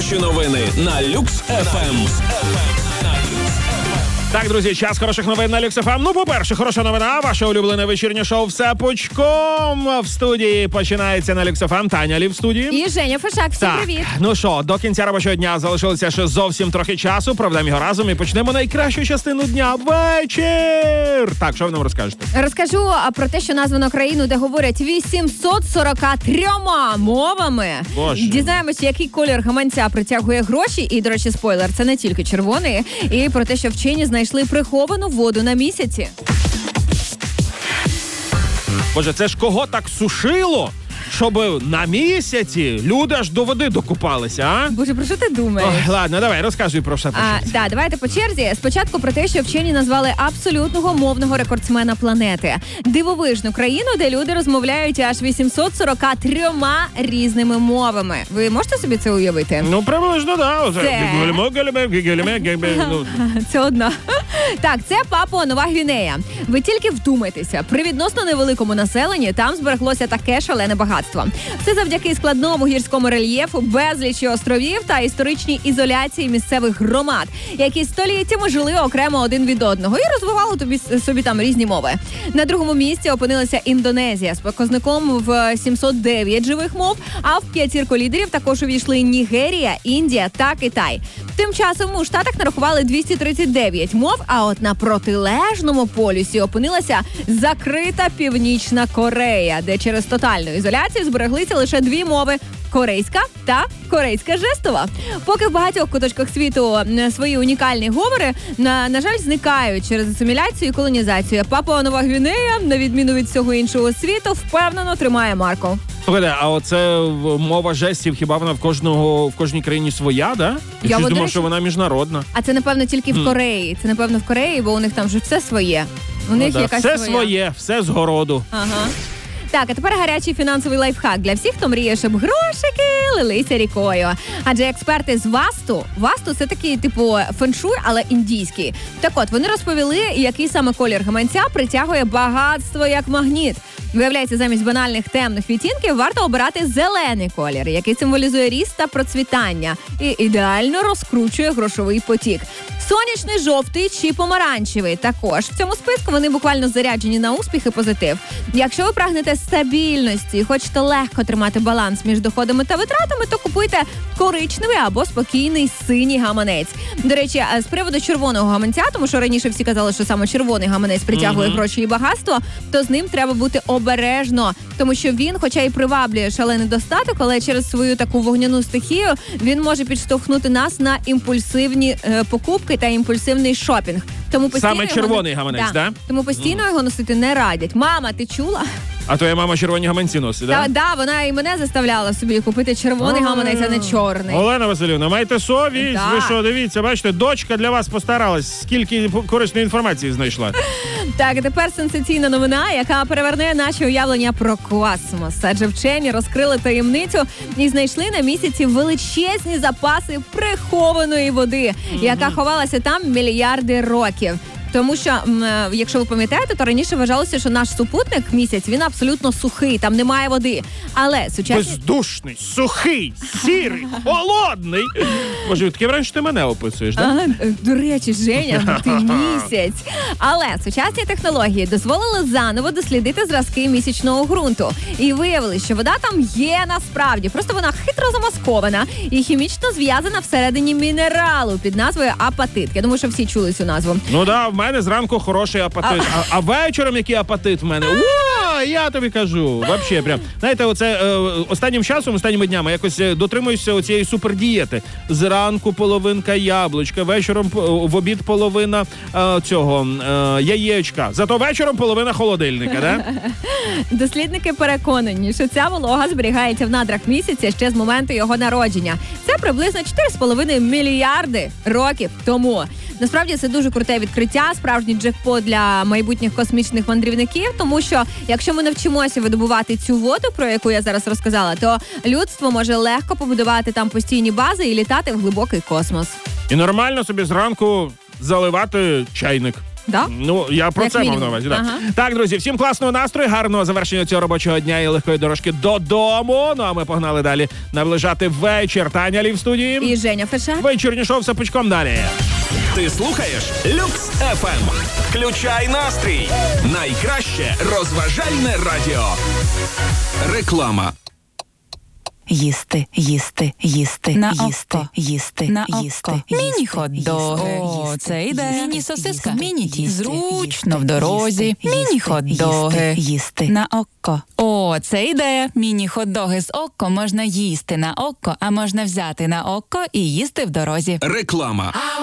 Хороші новини на Люкс ФМ. Так, друзі, час хороших новин на Люкс ФМ. Ну, по-перше, хороша новина. Ваше улюблене вечірнє шоу «Все пучком» в студії починається на Люкс ФМ. Таня Лі в студії. І Женя Фишак. Всім привіт. Ну що, до кінця робочого дня залишилося ще зовсім трохи часу. Проведемо його разом і почнемо найкращу частину дня – вечір. Так, що ви нам розкажете? Розкажу про те, що названо країну, де говорять 843 мовами. Боже. Дізнаємося, який колір гаманця притягує гроші. І, до речі, спойлер, це не тільки червоний. І про те, що вчені знайшли приховану воду на місяці. Боже, це ж кого так сушило, щоб на місяці люди аж до води докупалися, а? Боже, про що ти думаєш? Ой, ладно, давай, розказуй про все по черзі. Давайте по черзі. Спочатку про те, що вчені назвали абсолютного мовного рекордсмена планети. Дивовижну країну, де люди розмовляють аж 843 різними мовами. Ви можете собі це уявити? Ну, приблизно, да. Це одна. Так, це Папуа-Нова Гвінея. Ви тільки вдумайтеся, при відносно невеликому населенні там збереглося таке шалене багатство. Це завдяки складному гірському рельєфу, безлічі островів та історичній ізоляції місцевих громад, які століттями жили окремо один від одного і розвивали собі там різні мови. На другому місці опинилася Індонезія з показником в 709 живих мов, а в п'ятірку лідерів також увійшли Нігерія, Індія та Китай. Тим часом у Штатах нарахували 239 мов, а от на протилежному полюсі опинилася закрита Північна Корея, де через тотальну ізоляцію збереглися лише дві мови – корейська та корейська жестова. Поки в багатьох куточках світу свої унікальні говори, на жаль, зникають через асиміляцію і колонізацію. Папуа-Нова Гвінея, на відміну від всього іншого світу, впевнено тримає марку. Слухайте, а оце мова жестів, хіба вона в кожній країні своя, да? Я щось думав, що вона міжнародна. А це, напевно, тільки в Кореї. Це, напевно, в Кореї, бо у них там вже все своє. У них якась все своя. своє, все з городу. Ага. Так, а тепер гарячий фінансовий лайфхак для всіх, хто мріє, щоб грошики лилися рікою. Адже експерти з Васту це такий, типу, феншуй, але індійський. Так от, вони розповіли, який саме колір гаманця притягує багатство як магніт. Виявляється, замість банальних темних відтінків варто обирати зелений колір, який символізує ріст та процвітання і ідеально розкручує грошовий потік. Сонячний, жовтий чи помаранчевий також. В цьому списку вони буквально заряджені на успіх і позитив. Якщо ви прагнете стабільності і хочете легко тримати баланс між доходами та витратами, то купуйте коричневий або спокійний синій гаманець. До речі, з приводу червоного гаманця, тому що раніше всі казали, що саме червоний гаманець притягує гроші і багатство, то з ним треба бути обережно, тому що він, хоча й приваблює шалений достаток, але через свою таку вогняну стихію він може підштовхнути нас на імпульсивні покупки та імпульсивний шопінг. Тому постійно саме червоний гаманець, да? Тому постійно його носити не радять. Мама, ти чула? А твоя мама червоні гаманці носить, да? Да, вона і мене заставляла собі купити червоний гаманець, а не чорний. Олена Василівна, майте совість. Да. Ви що, дивіться, бачите, дочка для вас постаралась, скільки корисної інформації знайшла. Так, а тепер сенсаційна новина, яка переверне наші уявлення про космос. Адже вчені розкрили таємницю і знайшли на місяці величезні запаси прихованої води, яка ховалася там мільярди років. Тому що, якщо ви пам'ятаєте, то раніше вважалося, що наш супутник місяць, він абсолютно сухий, там немає води. Але сучасні... Бездушний, сухий, сірий, холодний. Може, таке вранці ти мене описуєш, так? До речі, Женя, ти місяць. Але сучасні технології дозволили заново дослідити зразки місячного ґрунту. І виявили, що вода там є насправді. Просто вона хитро замаскована і хімічно зв'язана всередині мінералу під назвою апатит. Я думаю, що всі чули цю назву. Ну да, в мене зранку хороший апатит. А вечором який апатит в мене? О, я тобі кажу. Вообще, прям. Знаєте, оце останнім часом, останніми днями якось дотримуюся оцієї супердієти. Зранку половинка яблучка, вечором в обід половина яєчка. Зато вечором половина холодильника, да? Дослідники переконані, що ця волога зберігається в надрах місяця ще з моменту його народження. Це приблизно 4,5 мільярди років тому. Насправді це дуже круте відкриття, справжній джекпот для майбутніх космічних мандрівників, тому що якщо ми навчимося видобувати цю воду, про яку я зараз розказала, то людство може легко побудувати там постійні бази і літати в глибокий космос. І нормально собі зранку заливати чайник. Да? Ну, я про Як це мав мінімум. на увазі. Да. Ага. Так, друзі, всім класного настрою, гарного завершення цього робочого дня і легкої дорожки додому. Ну, а ми погнали далі наближати вечір. Таня Лі в студії. І Женя Феша. Вечірнє шоу «Все пучком» далі. Ти слухаєш Люкс ФМ. Включай настрій. Найкраще розважальне радіо. Реклама. Їсти, їсти, їсти, На їсти, око. їсти, На їсти, око. Міні-хот-доги. О, це ідея. Міні-сосиска. Міні-тісті. Зручно в дорозі. Міні-хот-доги. Їсти. На око. О, це ідея. Міні-хот-доги з око можна їсти на око, а можна взяти на око і їсти в дорозі. Реклама.